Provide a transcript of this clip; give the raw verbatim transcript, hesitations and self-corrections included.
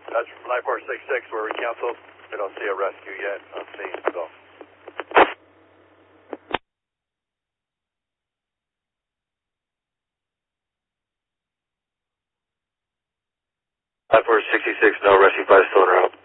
That's from nine four six six where we canceled. We don't see a rescue yet on scene, so. nine four six six, no rescue flight still en route.